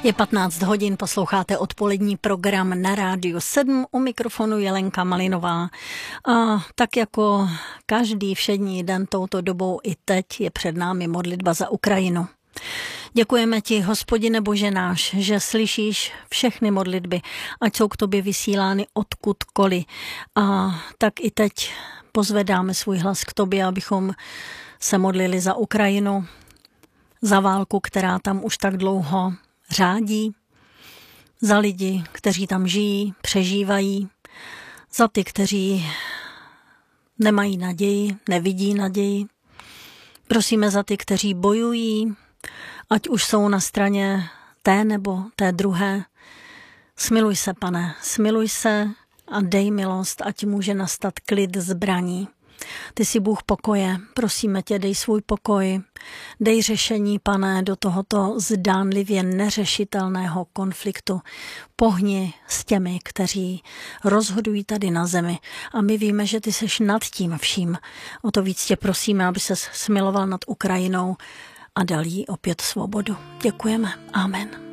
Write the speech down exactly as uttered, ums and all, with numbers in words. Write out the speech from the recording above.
Je patnáct hodin, posloucháte odpolední program na Rádiu sedm, u mikrofonu Jelenka Malinová. A tak jako každý všední den touto dobou i teď je před námi modlitba za Ukrajinu. Děkujeme ti, Hospodine Bože náš, že slyšíš všechny modlitby, ať jsou k tobě vysílány odkudkoliv. A tak i teď pozvedáme svůj hlas k tobě, abychom se modlili za Ukrajinu, za válku, která tam už tak dlouho řádí, za lidi, kteří tam žijí, přežívají, za ty, kteří nemají naději, nevidí naději. Prosíme za ty, kteří bojují, ať už jsou na straně té nebo té druhé. Smiluj se, Pane, smiluj se a dej milost, ať může nastat klid zbraní. Ty jsi Bůh pokoje, prosíme tě, dej svůj pokoj, dej řešení, Pane, do tohoto zdánlivě neřešitelného konfliktu. Pohni s těmi, kteří rozhodují tady na zemi a my víme, že ty seš nad tím vším. O to víc tě prosíme, aby ses smiloval nad Ukrajinou a dal jí opět svobodu. Děkujeme. Amen.